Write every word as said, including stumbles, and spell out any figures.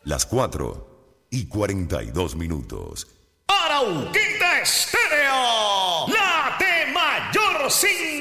Las cuatro y cuarenta y dos minutos. Arauquita Estéreo, la de mayor sintonía.